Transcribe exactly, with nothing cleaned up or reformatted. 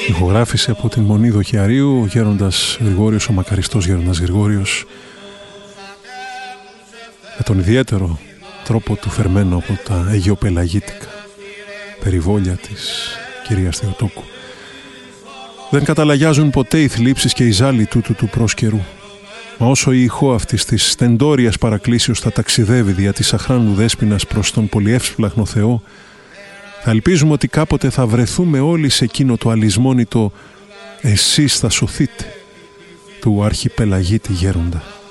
Ηχογράφηση από την Μονή Δοχιαρίου, ο Γέροντας Γρηγόριος, ο μακαριστός Γέροντας Γρηγόριος, με τον ιδιαίτερο τρόπο του φερμένο από τα αιγιοπελαγίτικα περιβόλια της κυρίας Θεοτόκου. Δεν καταλαγιάζουν ποτέ οι θλίψεις και οι ζάλοι τούτου του πρόσκαιρου. Μα όσο η ηχό αυτής της στεντόριας παρακλήσεως θα ταξιδεύει δια της αχράντου δέσποινας προς τον πολυεύσπλαχνο Θεό, θα ελπίζουμε ότι κάποτε θα βρεθούμε όλοι σε εκείνο το αλυσμόνητο «Εσείς θα σωθείτε» του αρχιπελαγίτη γέροντα.